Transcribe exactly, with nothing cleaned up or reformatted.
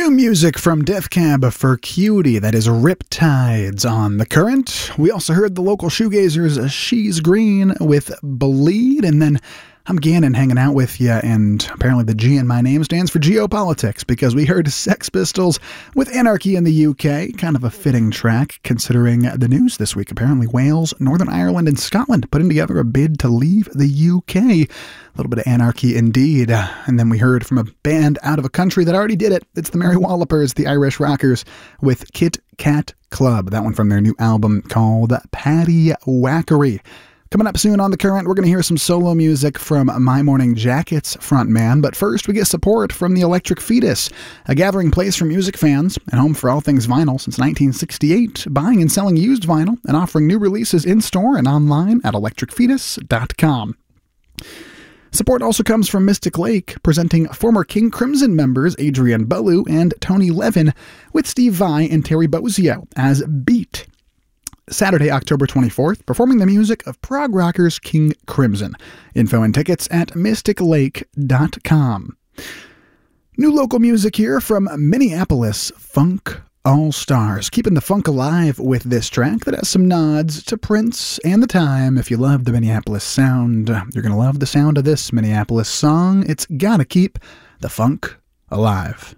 New music from Death Cab for Cutie, that is Riptides on The Current. We also heard the local shoegazers She's Green with Bleed, and then I'm Gannon hanging out with you, and apparently the G in my name stands for geopolitics, because we heard Sex Pistols with Anarchy in the U K, kind of a fitting track considering the news this week. Apparently Wales, Northern Ireland, and Scotland putting together a bid to leave the U K. A little bit of anarchy indeed. And then we heard from a band out of a country that already did it. It's the Mary Wallopers, the Irish Rockers, with Kit Kat Club. That one from their new album called Paddy Wackery. Coming up soon on The Current, we're going to hear some solo music from My Morning Jackets frontman, but first we get support from the Electric Fetus, a gathering place for music fans and home for all things vinyl since nineteen sixty-eight, buying and selling used vinyl and offering new releases in-store and online at electric fetus dot com. Support also comes from Mystic Lake, presenting former King Crimson members Adrian Belew and Tony Levin with Steve Vai and Terry Bozzio as Beat. Saturday, October twenty-fourth, performing the music of prog rockers King Crimson. Info and tickets at mystic lake dot com. New local music here from Minneapolis, Funk All-Stars. Keeping the funk alive with this track that has some nods to Prince and the time. If you love the Minneapolis sound, you're going to love the sound of this Minneapolis song. It's Gotta Keep the Funk Alive.